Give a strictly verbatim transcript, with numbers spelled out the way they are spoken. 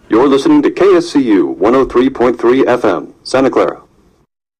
You're listening to K S C U one oh three point three F M, Santa Clara.